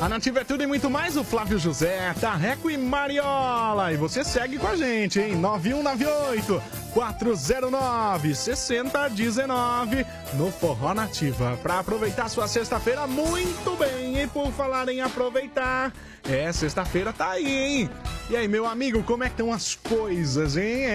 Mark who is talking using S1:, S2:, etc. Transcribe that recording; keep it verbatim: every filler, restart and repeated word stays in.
S1: A Nativa é tudo e muito mais, o Flávio José, Tarreco e Mariola. E você segue com a gente, hein? nove um nove oito, quatro zero nove, seis zero um nove no Forró Nativa. Pra aproveitar sua sexta-feira muito bem. E por falar em aproveitar, é, sexta-feira tá aí, hein? E aí, meu amigo, como é que estão as coisas, hein?